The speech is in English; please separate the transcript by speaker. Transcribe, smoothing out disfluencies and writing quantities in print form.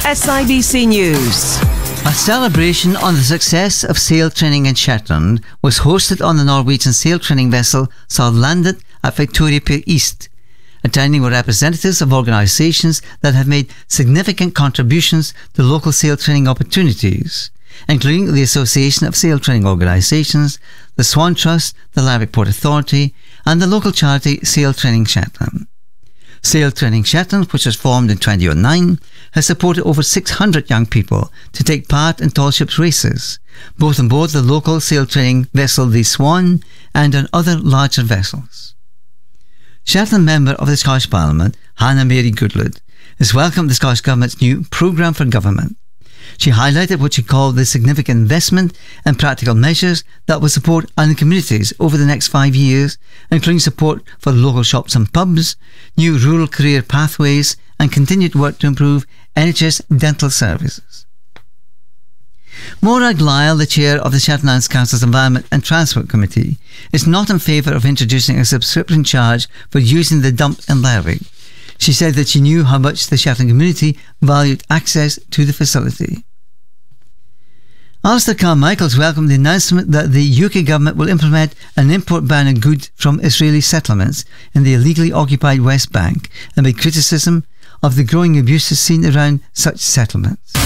Speaker 1: SIBC News.
Speaker 2: A celebration on the success of sail training in Shetland was hosted on the Norwegian sail training vessel Sørlandet at Victoria Pier East. Attending were representatives of organisations that have made significant contributions to local sail training opportunities, including the Association of Sail Training Organisations, the Swan Trust, the Laverick Port Authority and the local charity Sail Training Shetland. Sail Training Shetland, which was formed in 2009, has supported over 600 young people to take part in tall ships races, both on board the local sail training vessel the Swan and on other larger vessels. Shetland member of the Scottish Parliament, Hannah Mary Goodlad, has welcomed the Scottish Government's new programme for government. She highlighted what she called the significant investment and practical measures that will support island communities over the next 5 years, including support for local shops and pubs, new rural career pathways and continued work to improve NHS dental services. Morag Lyle, the chair of the Shetland Islands Council's Environment and Transport Committee, is not in favour of introducing a subscription charge for using the dump in Lerwick. She said that she knew how much the Shetland community valued access to the facility. Alistair Carmichael's welcomed the announcement that the UK government will implement an import ban on goods from Israeli settlements in the illegally occupied West Bank amid criticism of the growing abuses seen around such settlements.